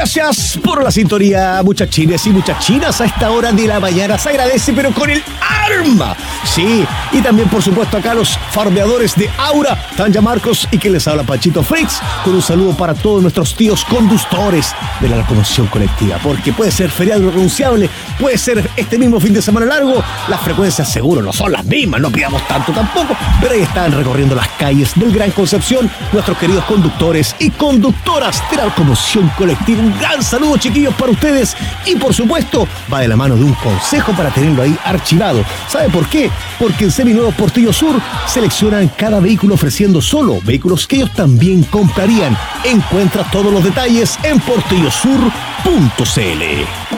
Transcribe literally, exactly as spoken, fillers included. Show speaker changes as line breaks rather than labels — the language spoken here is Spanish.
Gracias por la sintonía, muchachines y muchachinas. A esta hora de la mañana se agradece, pero con el arma. Sí, y también, por supuesto, acá los farmeadores de Aura, Tanja Marcos y que les habla Panchito Fritz, con un saludo para todos nuestros tíos conductores de la locomoción colectiva, porque puede ser feriado irrenunciable, puede ser este mismo fin de semana largo, las frecuencias seguro no son las mismas, no pidamos tanto tampoco, pero ahí están recorriendo las calles del Gran Concepción nuestros queridos conductores y conductoras de la locomoción colectiva. Un gran saludo, chiquillos, para ustedes, y por supuesto va de la mano de un consejo para tenerlo ahí archivado. ¿Sabe por qué? Porque en Seminuevos Portillo Sur seleccionan cada vehículo ofreciendo solo vehículos que ellos también comprarían. Encuentra todos los detalles en portillosur punto c l.